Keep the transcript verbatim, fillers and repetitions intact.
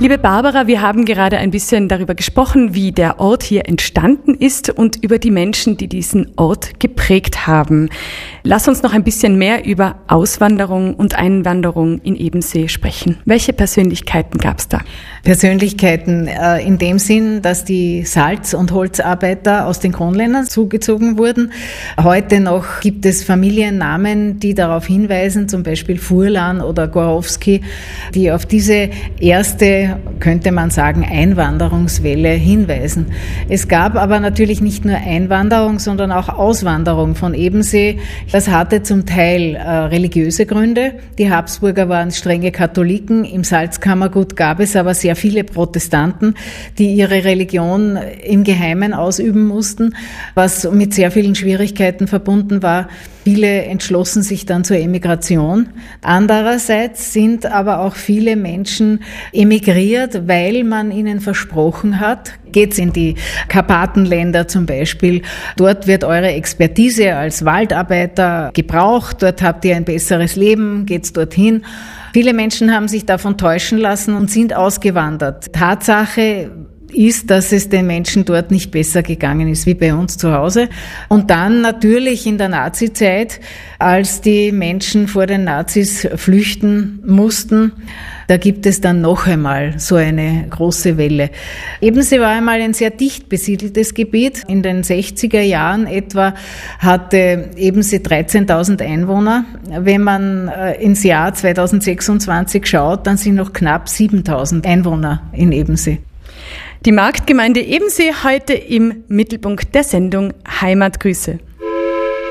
Liebe Barbara, wir haben gerade ein bisschen darüber gesprochen, wie der Ort hier entstanden ist und über die Menschen, die diesen Ort geprägt haben. Lass uns noch ein bisschen mehr über Auswanderung und Einwanderung in Ebensee sprechen. Welche Persönlichkeiten gab es da? Persönlichkeiten äh, in dem Sinn, dass die Salz- und Holzarbeiter aus den Kronländern zugezogen wurden. Heute noch gibt es Familiennamen, die darauf hinweisen, zum Beispiel Furlan oder Gorowski, die auf diese erste, könnte man sagen, Einwanderungswelle hinweisen. Es gab aber natürlich nicht nur Einwanderung, sondern auch Auswanderung von Ebensee. Das hatte zum Teil äh, religiöse Gründe. Die Habsburger waren strenge Katholiken. Im Salzkammergut gab es aber sehr viele Protestanten, die ihre Religion im Geheimen ausüben mussten, was mit sehr vielen Schwierigkeiten verbunden war. Viele entschlossen sich dann zur Emigration. Andererseits sind aber auch viele Menschen emigriert, weil man ihnen versprochen hat, geht's in die Karpatenländer zum Beispiel, dort wird eure Expertise als Waldarbeiter gebraucht, dort habt ihr ein besseres Leben, geht's dorthin. Viele Menschen haben sich davon täuschen lassen und sind ausgewandert. Tatsache ist, dass es den Menschen dort nicht besser gegangen ist wie bei uns zu Hause. Und dann natürlich in der Nazizeit, als die Menschen vor den Nazis flüchten mussten, da gibt es dann noch einmal so eine große Welle. Ebensee war einmal ein sehr dicht besiedeltes Gebiet. In den sechziger Jahren etwa hatte Ebensee dreizehntausend Einwohner. Wenn man ins Jahr zweitausendsechsundzwanzig schaut, dann sind noch knapp siebentausend Einwohner in Ebensee. Die Marktgemeinde Ebensee heute im Mittelpunkt der Sendung Heimatgrüße.